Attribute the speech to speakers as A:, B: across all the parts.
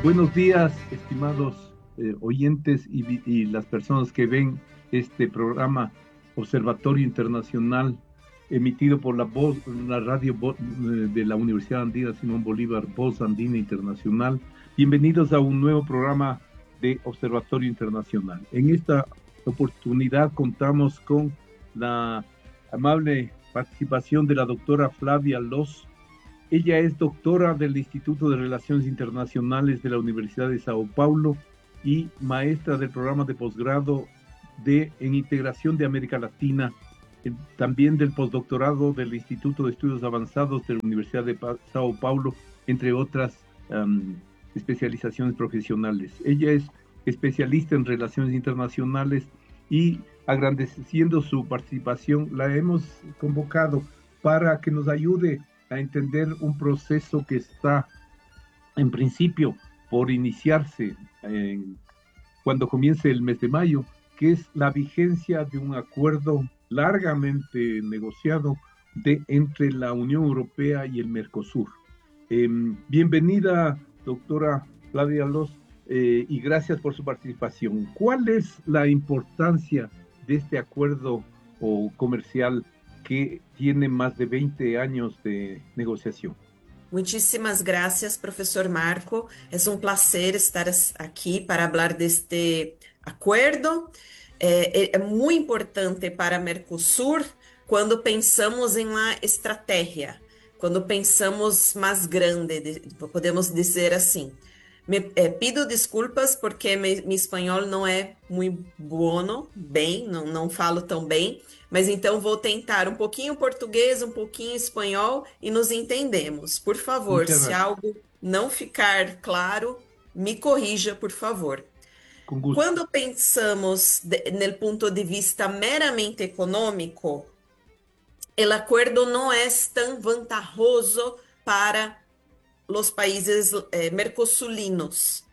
A: Buenos días, estimados oyentes y las personas que ven este programa Observatorio Internacional emitido por la radio de la Universidad Andina Simón Bolívar, Voz Andina Internacional. Bienvenidos a un nuevo programa de Observatorio Internacional. En esta oportunidad contamos con la amable participación de la doctora Flavia Loz. Ella es doctora del Instituto de Relaciones Internacionales de la Universidad de Sao Paulo y maestra del programa de posgrado en Integración de América Latina, también del postdoctorado del Instituto de Estudios Avanzados de la Universidad de Sao Paulo, entre otras especializaciones profesionales. Ella es especialista en relaciones internacionales y, agradeciendo su participación, la hemos convocado para que nos ayude a entender un proceso que está, en principio, por iniciarse cuando comience el mes de mayo, que es la vigencia de un acuerdo largamente negociado entre la Unión Europea y el Mercosur. Bienvenida, doctora Flavia Loz, y gracias por su participación. ¿Cuál es la importancia de este acuerdo comercial que tiene más de 20 años de negociación?
B: Muchísimas gracias, profesor Marco. Es un placer estar aquí para hablar de este acuerdo. É muito importante para Mercosul quando pensamos em uma estratégia, quando pensamos mais grande, podemos dizer assim. Pido desculpas porque meu espanhol não é muito bem, não falo tão bem, mas então vou tentar um pouquinho português, um pouquinho espanhol e nos entendemos. Por favor,
A: Muchas
B: se
A: gracias.
B: algo não ficar claro, me corrija, por favor.
A: Con gusto.
B: Quando pensamos no ponto de vista meramente econômico, o acordo não é tão vantajoso para os países mercosulinos.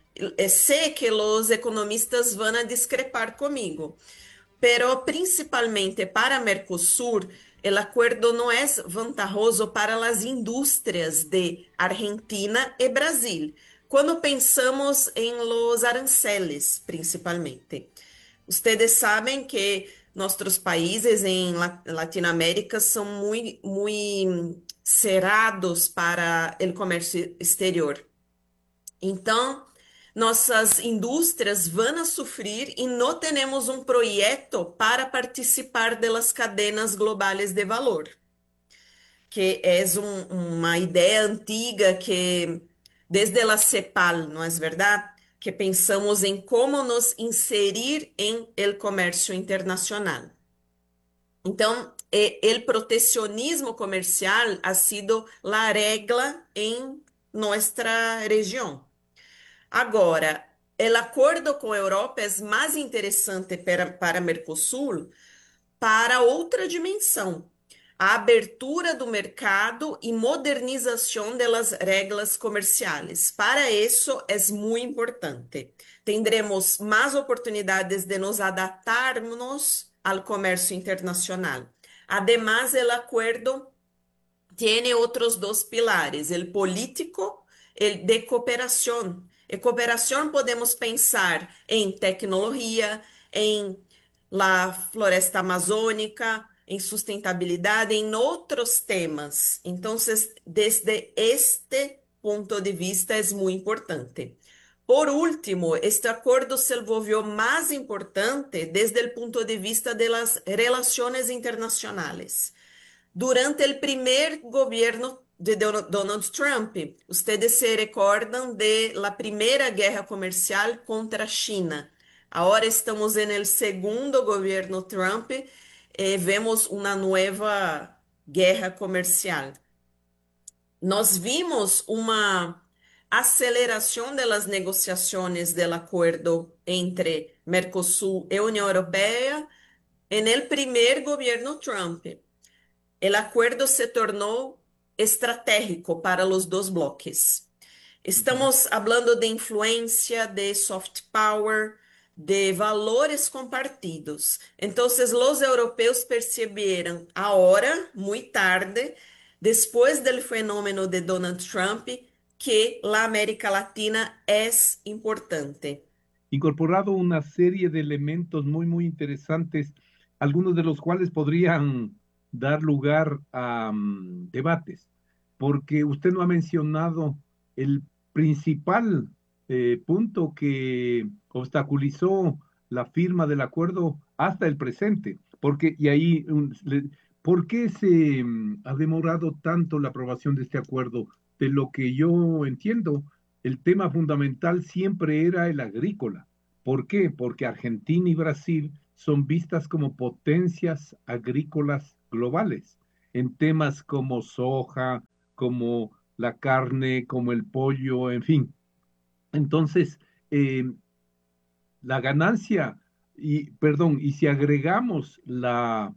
B: Sé que os economistas vão a discrepar comigo, pero principalmente para Mercosur, o acordo não é vantajoso para as indústrias de Argentina e Brasil, quando pensamos em los aranceles, principalmente. Ustedes sabem que nossos países em Latinoamérica são muito cerrados para o comércio exterior. Então, nossas indústrias vão a sofrer e não temos um projeto para participar das cadenas globais de valor, que é uma ideia antiga que, desde a CEPAL, não é verdade? Que pensamos em como nos inserir em el comércio internacional. Então, o protecionismo comercial ha sido a regra em nossa região. Agora, o acordo com a Europa é mais interessante para Mercosul para outra dimensão, a abertura do mercado e modernização das regras comerciais. Para isso, é muito importante. Tendremos mais oportunidades de nos adaptarmos ao comércio internacional. Además, o acordo tem outros dois pilares, o político e de cooperação. E cooperação podemos pensar em tecnologia, em la floresta amazônica, em sustentabilidade, em outros temas. Então, desde este ponto de vista, é muito importante. Por último, este acordo se volvió mais importante desde o ponto de vista das relações internacionais. Durante o primeiro governo de Donald Trump, ustedes se recordam de la primeira guerra comercial contra a China. Agora estamos no segundo governo Trump e vemos uma nova guerra comercial. Nós vimos uma aceleração das negociações do acordo entre Mercosul e União Europeia no primeiro governo Trump. O acordo se tornou estratégico para os dois bloques. Estamos falando de influência, de soft power, de valores compartidos. Então, os europeus perceberam agora, muito tarde, depois do fenômeno de Donald Trump, que la América Latina es importante.
A: Incorporado una serie de elementos muy interesantes, algunos de los cuales podrían dar lugar a debates, porque usted no ha mencionado el principal punto que obstaculizó la firma del acuerdo hasta el presente, porque, y ahí, ¿por qué se ha demorado tanto la aprobación de este acuerdo? De lo que yo entiendo, el tema fundamental siempre era el agrícola. ¿Por qué? Porque Argentina y Brasil son vistas como potencias agrícolas globales en temas como soja, como la carne, como el pollo, en fin. Entonces, eh, la ganancia, y si agregamos la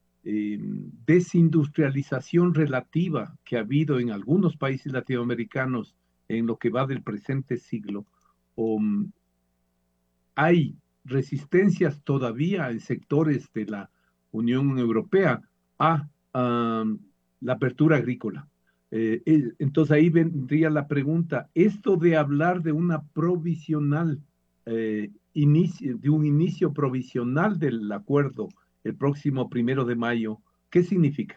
A: desindustrialización relativa que ha habido en algunos países latinoamericanos en lo que va del presente siglo, um, hay resistencias todavía en sectores de la Unión Europea a la apertura agrícola. Entonces ahí vendría la pregunta, esto de hablar de una provisional, de un inicio provisional del acuerdo el próximo 1 de mayo, ¿qué significa?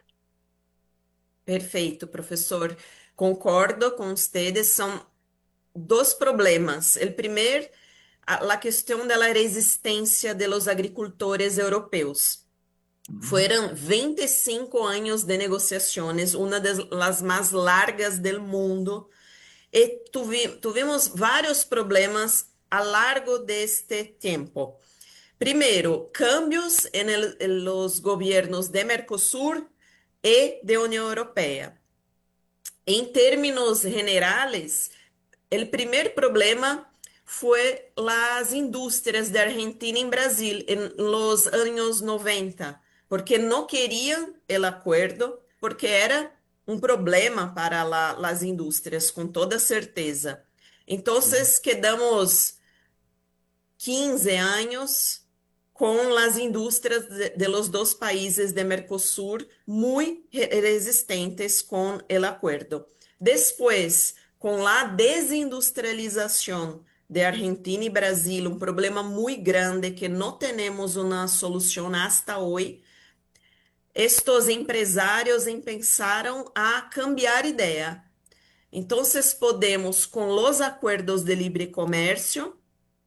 B: Perfeito, professor. Concordo com ustedes. São dois problemas. O primeiro, a questão da resistência de los agricultores europeus.
A: Ujú,
B: Foram 25 anos de negociações, uma das mais largas do mundo, e tuvimos vários problemas a largo deste tempo. Primeiro, cambios en los gobiernos de Mercosur e de União Europeia. Em términos generales, el primer problema fue las industrias de Argentina y Brasil en los años 90, porque no querían el acuerdo, porque era un problema para las industrias, con toda certeza.
A: ujú,
B: Entonces quedamos 15 años con las industrias de los dos países de Mercosur muy resistentes con el acuerdo. Después, con la desindustrialización de Argentina y Brasil, un problema muy grande que no tenemos una solución hasta hoy, estos empresarios empezaron a cambiar idea. Entonces podemos, con los acuerdos de libre comercio,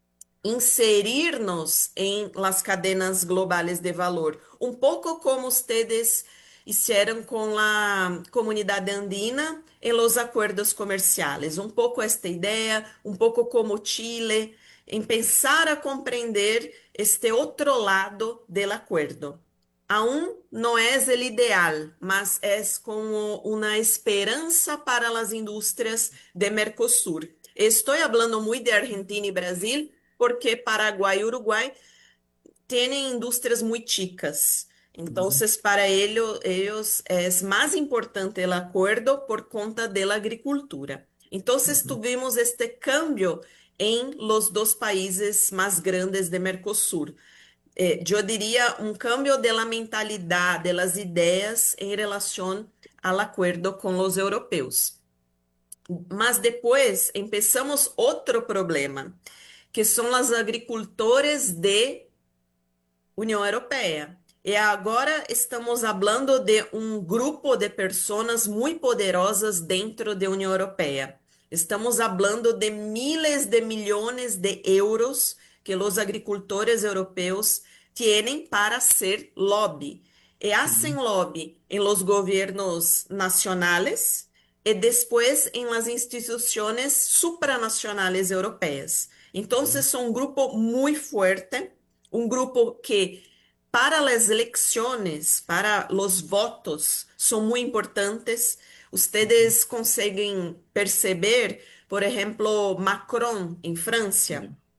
B: inserirnos em las cadenas globales de valor, um pouco como ustedes hicieron com a comunidade andina em los acuerdos comerciales, um pouco esta ideia, um pouco como Chile, em pensar a compreender este outro lado del acuerdo. Aún no es el ideal, mas es como una esperanza para las industrias de Mercosur. Estoy hablando muy de Argentina y Brasil porque Paraguay y Uruguay tienen industrias muy chicas.
A: ujú,
B: Entonces, para ellos es más importante el acuerdo por cuenta de la agricultura. Entonces,
A: ujú,
B: tuvimos este cambio en los dos países más grandes de Mercosur. Eu diria um cambio de la mentalidad, de las ideas em relação ao acordo com os europeus. Mas depois empezamos outro problema, que são os agricultores de União Europeia. E agora estamos falando de um grupo de pessoas muito poderosas dentro da União Europeia. Estamos falando de miles de milhões de euros que os agricultores europeus têm para ser lobby. E hacen
A: ujú,
B: lobby em los governos nacionais e depois em las instituições supranacionais europeias. Então,
A: ujú,
B: são um grupo muito forte, um grupo que para as eleições, para os votos, são muito importantes.
A: ujú,
B: Ustedes conseguem perceber, por exemplo, Macron em França,
A: ya.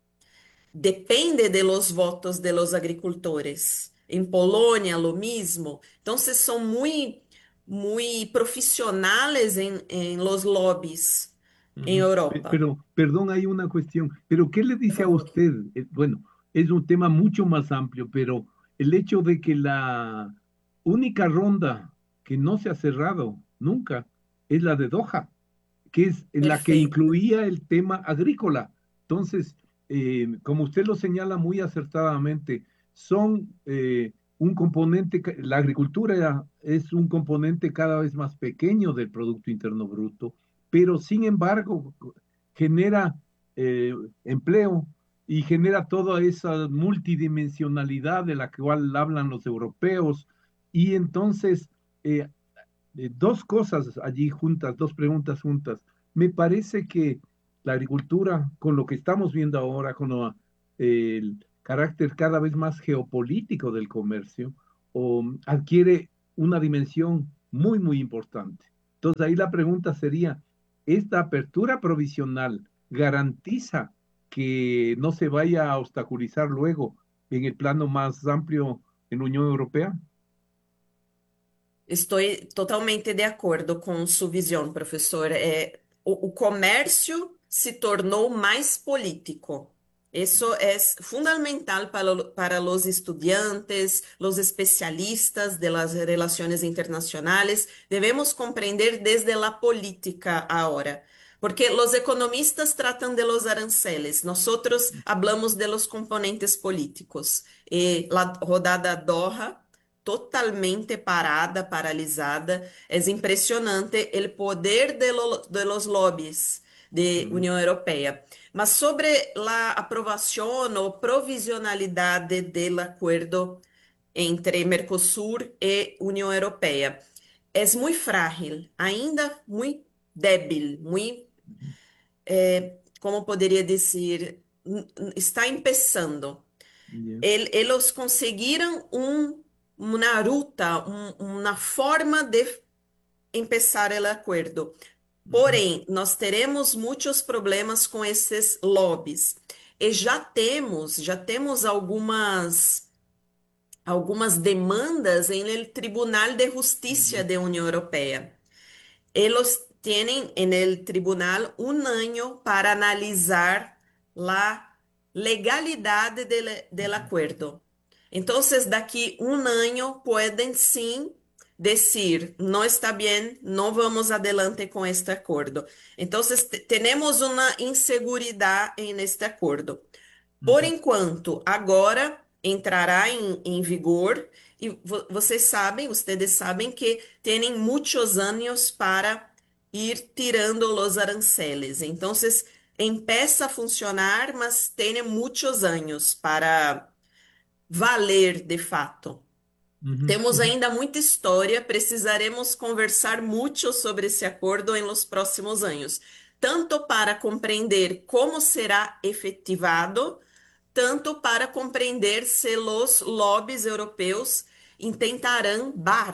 B: depende de los votos de los agricultores. Em Polônia, lo mismo. Então, são muito profissionais em los lobbies em
A: Ujú.
B: Europa.
A: Pero, perdón, hay una cuestión, pero ¿qué le
B: Por
A: dice a
B: favor.
A: usted? Bueno, es un tema mucho más amplio, pero el hecho de que la única ronda que no se ha cerrado nunca es la de Doha, que es la que
B: Perfeito.
A: incluía el tema agrícola. Entonces, como usted lo señala muy acertadamente, son un componente, la agricultura es un componente cada vez más pequeño del Producto Interno Bruto, pero sin embargo genera eh, empleo y genera toda esa multidimensionalidad de la cual hablan los europeos. Y entonces, eh, dos cosas allí juntas, dos preguntas juntas. Me parece que la agricultura, con lo que estamos viendo ahora, el carácter cada vez más geopolítico del comercio, adquiere una dimensión muy, muy importante. Entonces ahí la pregunta sería, ¿esta apertura provisional garantiza que no se vaya a obstaculizar luego en el plano más amplio en la Unión Europea?
B: Estou totalmente de acordo com sua visão, professor. O comércio se tornou mais político. Isso é fundamental para os estudantes, os especialistas de las relações internacionais. Devemos compreender desde a política agora. Porque os economistas tratam de los aranceles, nós hablamos de los componentes políticos. E a rodada Doha totalmente parada, paralisada. É impressionante o poder de los lobbies de
A: Ujú,
B: União Europeia. Mas sobre a aprovação ou provisionalidade do acordo entre Mercosul e União Europeia, é muito frágil, ainda muito débil, muito, como poderia dizer, está começando.
A: ya,
B: Eles conseguiram uma ruta, uma forma de começar o acordo.
A: ujú,
B: Porém, nós teremos muitos problemas com esses lobbies. E já temos algumas demandas em el Tribunal de Justiça
A: ujú,
B: da União Europeia. Eles têm en el tribunal um ano para analisar a legalidade del
A: ujú,
B: acordo. Então, daqui um ano, podem sim dizer, não está bem, não vamos adelante com este acordo. Então, temos uma inseguridade em este acordo. Por
A: ujú,
B: enquanto, agora entrará em vigor e vocês sabem que têm muitos anos para ir tirando os aranceles. Então, empieza a funcionar, mas tem muitos anos para valer de fato.
A: ujú,
B: Temos
A: ujú,
B: ainda muita história, precisaremos conversar muito sobre esse acordo em los próximos anos, tanto para compreender como será efetivado, tanto para compreender se os lobbies europeus intentarão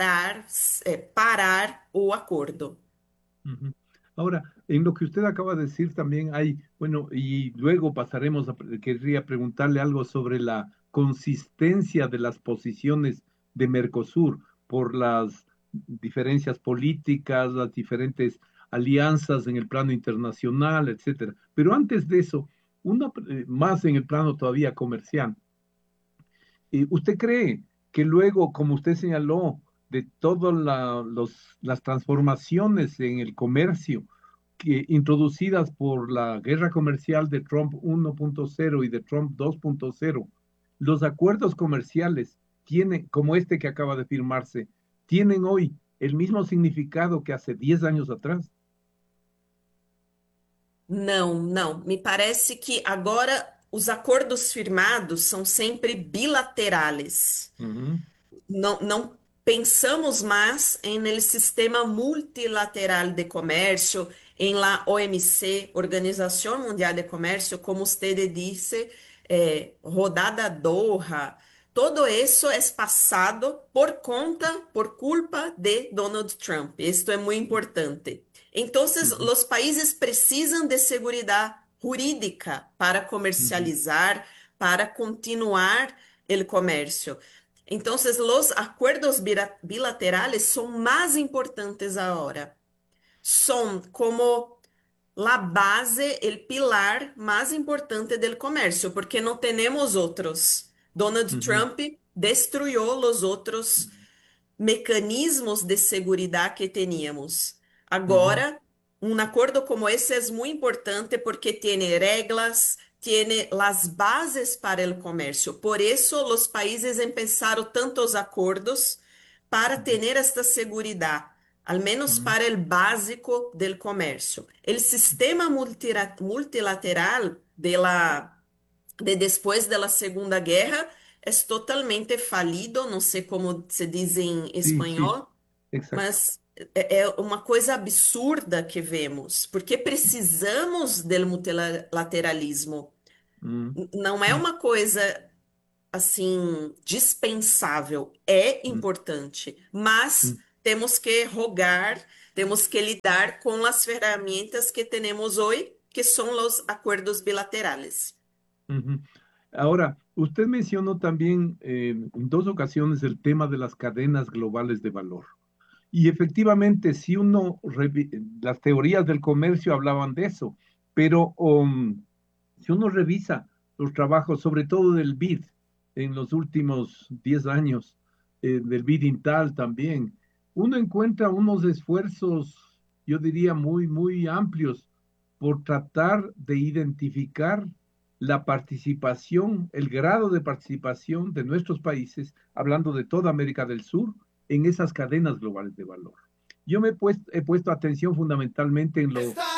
B: parar o acordo.
A: ujú. Ahora, en lo que usted acaba de decir también hay, bueno, y luego pasaremos querría preguntarle algo sobre la consistencia de las posiciones de Mercosur por las diferencias políticas, las diferentes alianzas en el plano internacional, etcétera. Pero antes de eso, más en el plano todavía comercial. ¿Usted cree que luego, como usted señaló, de todas las transformaciones en el comercio introducidas por la guerra comercial de Trump 1.0 y de Trump 2.0, los acuerdos comerciales tienen, como este que acaba de firmarse, tienen hoy el mismo significado que hace 10 años atrás?
B: Não, não. Me parece que agora os acordos firmados são sempre bilaterais.
A: Ujú,
B: Não pensamos mais em el sistema multilateral de comércio, em la OMC, Organização Mundial de Comércio, como você disse, rodada Doha. Todo isso é passado por culpa de Donald Trump. Isto é muito importante. Então,
A: ujú,
B: os países precisam de segurança jurídica para
A: ujú,
B: comercializar, para continuar o comércio. Então, os acordos bilaterais são mais importantes agora. São como a base, o pilar mais importante do comércio, porque não temos outros. Donald
A: ujú,
B: Trump destruiu os outros mecanismos de segurança que tínhamos.
A: ujú,
B: Agora, un acuerdo como ese es muy importante porque tiene reglas, tiene las bases para el comercio. Por eso los países empezaron tantos acuerdos para
A: Ujú,
B: tener esta seguridad, al menos
A: ujú,
B: para el básico del comercio. El sistema multilateral de después de la Segunda Guerra es totalmente falido, no sé cómo se dice en
A: sí, sí,
B: español,
A: exacto.
B: mas é uma coisa absurda que vemos, porque precisamos do multilateralismo.
A: Mm,
B: Não é
A: mm,
B: uma coisa assim dispensável, é
A: mm,
B: importante, mas
A: mm,
B: temos que rogar, temos que lidar com as ferramentas que temos hoje, que são os acordos bilaterais.
A: ujú. Ahora, usted mencionó también en dos ocasiones el tema de las cadenas globales de valor. Y efectivamente, si las teorías del comercio hablaban de eso, pero si uno revisa los trabajos, sobre todo del BID, en los últimos 10 años, del BID Intal también, uno encuentra unos esfuerzos, yo diría, muy, muy amplios por tratar de identificar la participación, el grado de participación de nuestros países, hablando de toda América del Sur, en esas cadenas globales de valor. Yo he puesto atención fundamentalmente en lo